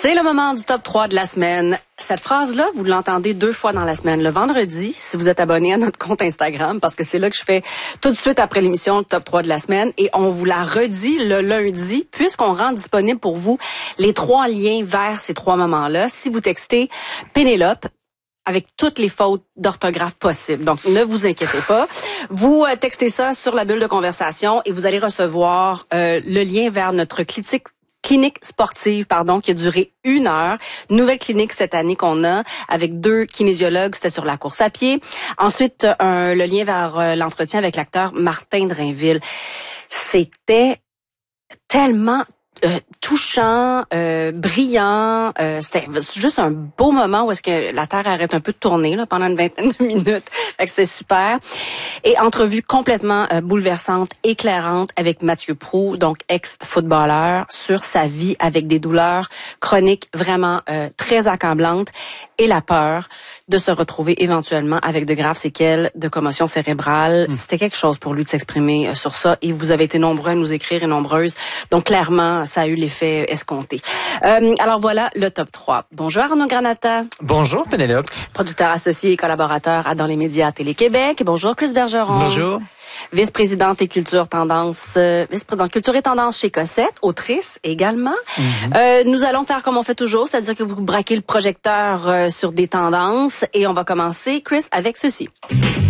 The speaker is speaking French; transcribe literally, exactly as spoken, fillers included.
C'est le moment du top trois de la semaine. Cette phrase-là, vous l'entendez deux fois dans la semaine. Le vendredi, si vous êtes abonné à notre compte Instagram, parce que c'est là que je fais tout de suite après l'émission le top trois de la semaine, et on vous la redit le lundi, puisqu'on rend disponible pour vous les trois liens vers ces trois moments-là. Si vous textez Pénélope, avec toutes les fautes d'orthographe possibles. Donc, ne vous inquiétez pas. Vous euh, textez ça sur la bulle de conversation et vous allez recevoir euh, le lien vers notre clinique clinique sportive, pardon, qui a duré une heure. Nouvelle clinique cette année qu'on a avec deux kinésiologues, c'était sur la course à pied. Ensuite, euh, le lien vers euh, l'entretien avec l'acteur Martin Drainville. C'était tellement Euh, touchant, euh, brillant. Euh, c'était juste un beau moment où est-ce que la Terre arrête un peu de tourner là, pendant une vingtaine de minutes. Fait que c'est super. Et entrevue complètement euh, bouleversante, éclairante avec Mathieu Proulx, donc ex-footballeur, sur sa vie avec des douleurs chroniques vraiment euh, très accablantes et la peur de se retrouver éventuellement avec de graves séquelles de commotion cérébrale. Mmh. C'était quelque chose pour lui de s'exprimer euh, sur ça et vous avez été nombreux à nous écrire et nombreuses. Donc clairement, ça a eu l'effet escompté. Euh, alors voilà le top trois. Bonjour Arnaud Granata. Bonjour Pénélope. Producteur associé et collaborateur à Dans les médias à Télé-Québec. Bonjour Chris Bergeron. Bonjour. Vice-présidente et culture tendance, euh, vice-présidente culture et tendance chez Cossette, autrice également. Mm-hmm. Euh, nous allons faire comme on fait toujours, c'est-à-dire que vous braquez le projecteur euh, sur des tendances et on va commencer, Chris, avec ceci.